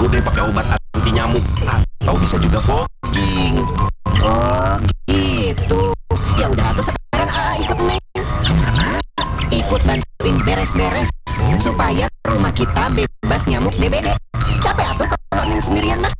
dulu deh pakai obat anti nyamuk atau bisa juga fogging. Oh gitu. Ya udah tuh sekarang ikut Neng. Gimana? Ikut bantuin beres-beres supaya rumah kita bebas nyamuk DBD. Capek atuh kalau Neng sendirian mah.